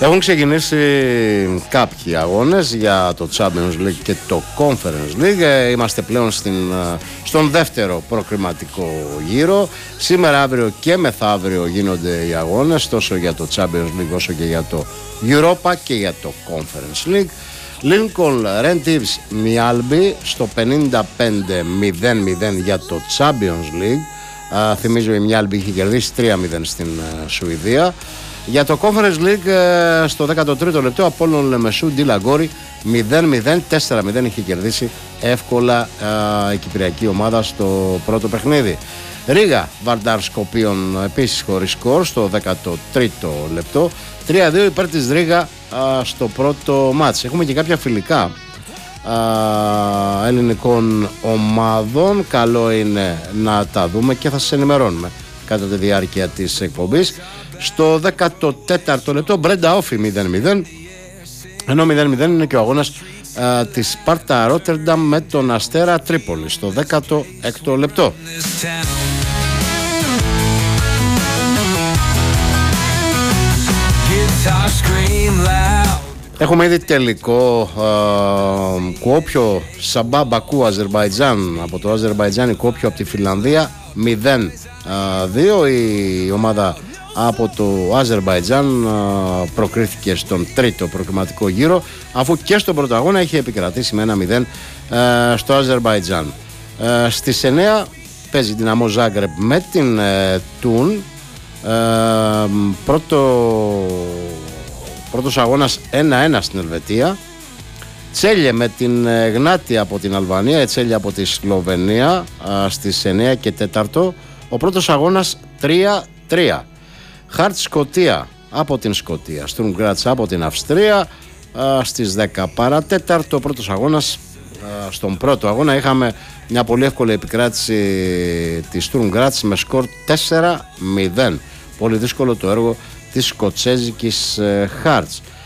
Έχουν ξεκινήσει κάποιοι αγώνες για το Champions League και το Conference League. Είμαστε πλέον στον δεύτερο προκριματικό γύρο. Σήμερα, αύριο και μεθαύριο γίνονται οι αγώνες τόσο για το Champions League όσο και για το Europa και για το Conference League. Lincoln Rentives Mjällby στο 55-0-0 για το Champions League. Θυμίζω η Mjällby είχε κερδίσει 3-0 στην Σουηδία. Για το Conference League στο 13ο λεπτό Απόλλων Λεμεσού Ντιλαγκόρη 0-0, 4-0 είχε κερδίσει εύκολα η κυπριακή ομάδα στο πρώτο παιχνίδι. Ρίγα Βαρντάρ Σκοπίων επίσης χωρίς σκορ στο 13ο λεπτό, 3-2 υπέρ της Ρίγα στο πρώτο μάτς. Έχουμε και κάποια φιλικά ελληνικών ομάδων, καλό είναι να τα δούμε και θα σας ενημερώνουμε κατά τη διάρκεια της εκπομπής. Στο 14ο λεπτό Μπρέντα Όφι 0-0, ενώ 0-0 είναι και ο αγώνας της Σπάρτα Ρότερνταμ με τον Αστέρα Τρίπολη στο 16ο λεπτό. Έχουμε ήδη τελικό Κουόπιο Σαμπά Μπακού Αζερμπαϊτζάν, από το Αζερμπαϊτζάν Κουόπιο από τη Φινλανδία 0-2. Η ομάδα από το Αζερμπαϊτζάν προκρίθηκε στον τρίτο προκριματικό γύρο, αφού και στον πρώτο αγώνα είχε επικρατήσει με 1-0 στο Αζερμπαϊτζάν. Στις 9 παίζει Δυναμό Ζάγκρεπ με την Τούν. Πρώτος αγώνας 1-1 στην Ελβετία. Τσέλιε με την Γνάτη από την Αλβανία, Τσέλιε από τη Σλοβενία στις 9 και 4. Ο πρώτος αγώνας 3-3. Χάρτ Σκωτία από την Σκωτία, Στουρμ Γκράτς από την Αυστρία στις 10 παρατέταρτο. Ο πρώτος αγώνας, στον πρώτο αγώνα είχαμε μια πολύ εύκολη επικράτηση της Στουρμ Γκράτς με σκορ 4-0. Πολύ δύσκολο το έργο της σκοτσέζικης Χάρτς.